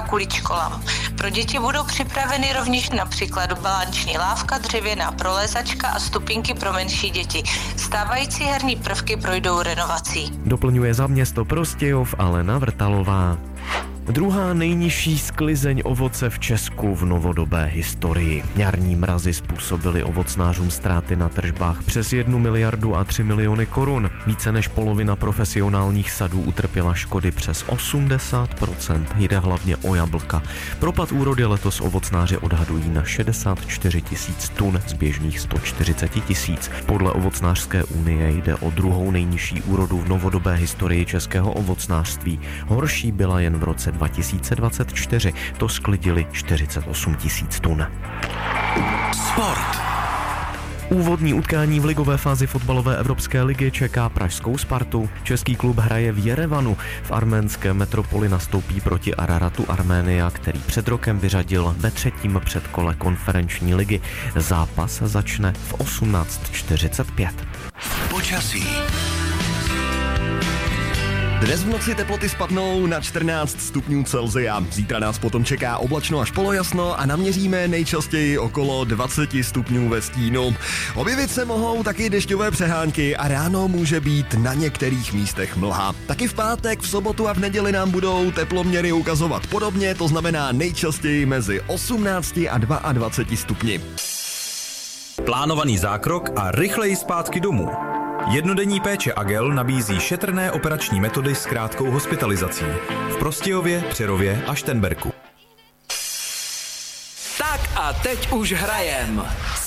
kvůli školám. Pro děti budou připraveny rovněž například balanční lávka, dřevěná prolézačka a stupínky pro menší děti. Stávající herní prvky projdou renovací. Doplňuje za město Prostějov Alena Vrtalová. Druhá nejnižší sklizeň ovoce v Česku v novodobé historii. Jarní mrazy způsobily ovocnářům ztráty na tržbách přes 1 miliardu a 3 miliony korun. Více než polovina profesionálních sadů utrpěla škody přes 80%. Jde hlavně o jablka. Propad úrody letos ovocnáři odhadují na 64 tisíc tun z běžných 140 tisíc. Podle Ovocnářské unie jde o druhou nejnižší úrodu v novodobé historii českého ovocnářství. Horší byla jen v roce 2024, to sklidili 48 tisíc tun. Sport. Úvodní utkání v ligové fázi fotbalové Evropské ligy čeká pražskou Spartu. Český klub hraje v Jerevanu. V arménské metropoli nastoupí proti Araratu Arménia, který před rokem vyřadil ve 3. předkole konferenční ligy. Zápas začne v 18:45. Počasí. Dnes v noci teploty spadnou na 14 stupňů Celsia. Zítra nás potom čeká oblačno až polojasno a naměříme nejčastěji okolo 20 stupňů ve stínu. Objevit se mohou taky dešťové přehánky a ráno může být na některých místech mlha. Taky v pátek, v sobotu a v neděli nám budou teploměry ukazovat podobně, to znamená nejčastěji mezi 18 a 22 stupni. Plánovaný zákrok a rychleji zpátky domů. Jednodenní péče Agel nabízí šetrné operační metody s krátkou hospitalizací v Prostějově, Přerově a Šternberku. Tak a teď už hrajem.